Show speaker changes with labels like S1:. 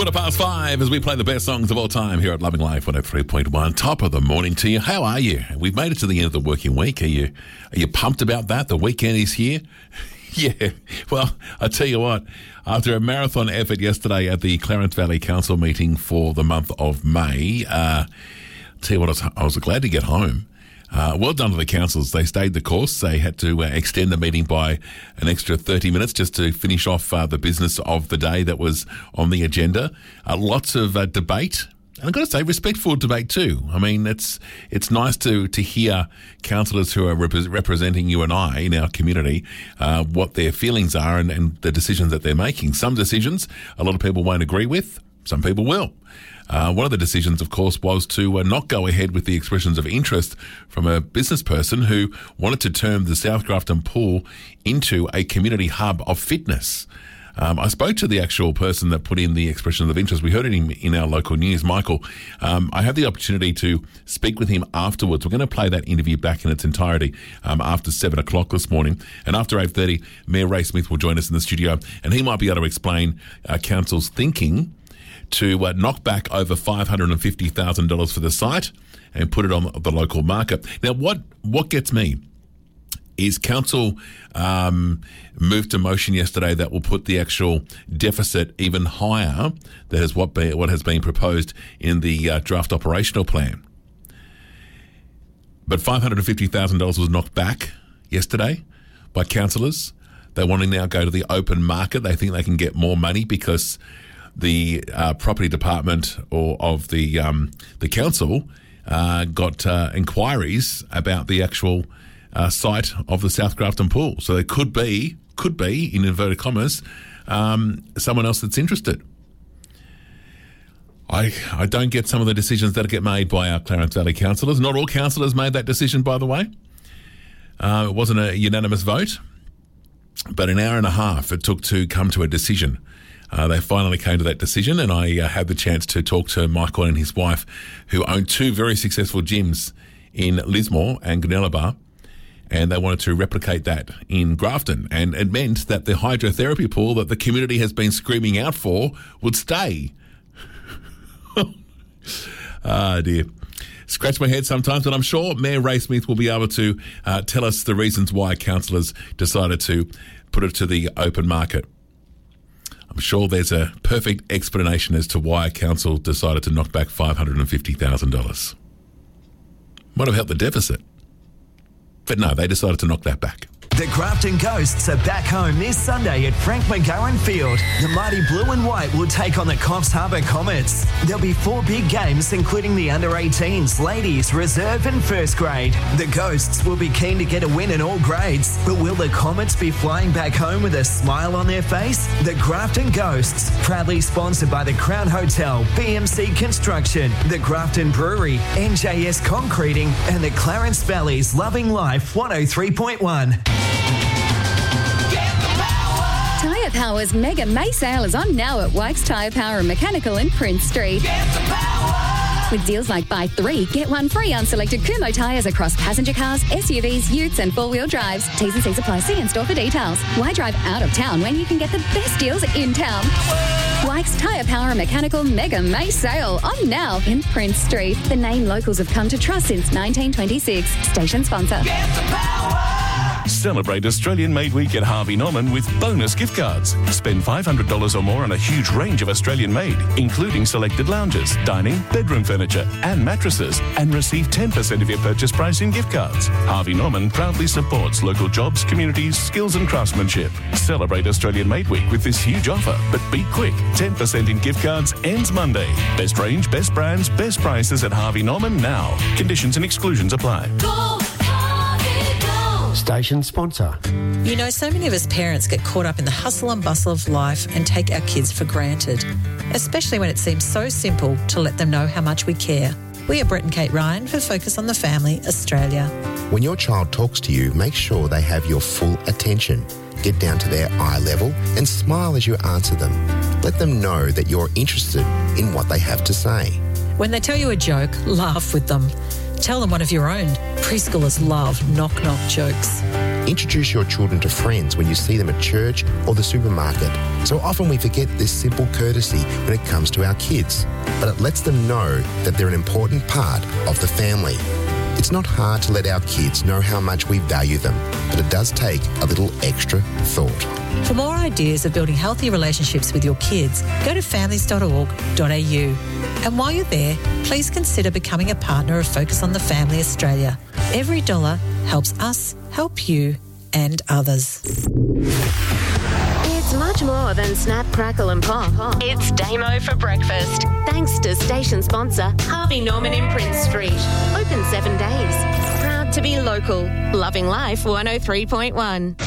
S1: 5:15 as we play the best songs of all time here at Loving Life 103.1. Top of the morning to you. How are you? We've made it to the end of the working week. Are you pumped about that? The weekend is here. Yeah. Well, I tell you what, after a marathon effort yesterday at the Clarence Valley Council meeting for the month of May, tell you what, I was glad to get home. Well done to the councils. They stayed the course. They had to extend the meeting by an extra 30 minutes just to finish off the business of the day that was on the agenda. Lots of debate. And I've got to say, respectful debate too. I mean, it's nice to hear councillors who are representing you and I in our community, what their feelings are and the decisions that they're making. Some decisions a lot of people won't agree with. Some people will. One of the decisions, of course, was to not go ahead with the expressions of interest from a business person who wanted to turn the South Grafton Pool into a community hub of fitness. I spoke to the actual person that put in the expressions of interest. We heard it in our local news, Michael. I had the opportunity to speak with him afterwards. We're going to play that interview back in its entirety after 7 o'clock this morning. And after 8:30, Mayor Ray Smith will join us in the studio, and he might be able to explain council's thinking to knock back over $550,000 for the site and put it on the local market. Now, what gets me is council moved to motion yesterday that will put the actual deficit even higher. That is what has been proposed in the draft operational plan. But $550,000 was knocked back yesterday by councillors. They want to now go to the open market. They think they can get more money because the property department of the council got inquiries about the actual site of the South Grafton Pool. So there could be, in inverted commas, someone else that's interested. I don't get some of the decisions that get made by our Clarence Valley councillors. Not all councillors made that decision, by the way. It wasn't a unanimous vote, but an hour and a half it took to come to a decision. They finally came to that decision, and I had the chance to talk to Michael and his wife, who own two very successful gyms in Lismore and Gunnellabar, and they wanted to replicate that in Grafton. And it meant that the hydrotherapy pool that the community has been screaming out for would stay. Ah, dear. Scratch my head sometimes, but I'm sure Mayor Ray Smith will be able to tell us the reasons why councillors decided to put it to the open market. I'm sure there's a perfect explanation as to why council decided to knock back $550,000. Might have helped the deficit. But no, they decided to knock that back.
S2: The Grafton Ghosts are back home this Sunday at Frank McGowan Field. The mighty blue and white will take on the Coffs Harbour Comets. There'll be 4 big games, including the under-18s, ladies, reserve and first grade. The Ghosts will be keen to get a win in all grades, but will the Comets be flying back home with a smile on their face? The Grafton Ghosts, proudly sponsored by the Crown Hotel, BMC Construction, the Grafton Brewery, NJS Concreting, and the Clarence Valley's Loving Life 103.1.
S3: Tyre Power's Mega May sale is on now at Wykes Tyre Power and Mechanical in Prince Street. With deals like buy 3, get 1 free on selected Kumho tyres across passenger cars, SUVs, utes and 4-wheel drives. T's and C's apply. See in store for details. Why drive out of town when you can get the best deals in town? Wykes Tyre Power and Mechanical Mega May sale on now in Prince Street. The name locals have come to trust since 1926. Station sponsor.
S4: Celebrate Australian Made Week at Harvey Norman with bonus gift cards. Spend $500 or more on a huge range of Australian made, including selected lounges, dining, bedroom furniture and mattresses, and receive 10% of your purchase price in gift cards. Harvey Norman proudly supports local jobs, communities, skills and craftsmanship. Celebrate Australian Made Week with this huge offer, but be quick. 10% in gift cards ends Monday. Best range, best brands, best prices at Harvey Norman now. Conditions and exclusions apply.
S5: Station sponsor.
S6: You know, so many of us parents get caught up in the hustle and bustle of life and take our kids for granted, especially when it seems so simple to let them know how much we care. We are Brett and Kate Ryan for Focus on the Family Australia.
S7: When your child talks to you, make sure they have your full attention. Get down to their eye level and smile as you answer them. Let them know that you're interested in what they have to say.
S6: When they tell you a joke, laugh with them. Tell them one of your own. Preschoolers love knock-knock jokes.
S7: Introduce your children to friends when you see them at church or the supermarket. So often we forget this simple courtesy when it comes to our kids, but it lets them know that they're an important part of the family. It's not hard to let our kids know how much we value them, but it does take a little extra thought.
S6: For more ideas of building healthy relationships with your kids, go to families.org.au. And while you're there, please consider becoming a partner of Focus on the Family Australia. Every dollar helps us help you and others.
S5: It's much more than snap, crackle and pop. It's Damo for breakfast. Thanks to station sponsor Harvey Norman in Prince Street. Open 7 days. Proud to be local. Loving Life 103.1.